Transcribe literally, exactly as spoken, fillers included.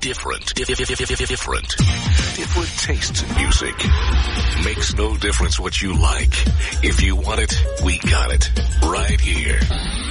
different, different, different tastes in music. Makes no difference what you like. If you want it, we got it. Right here.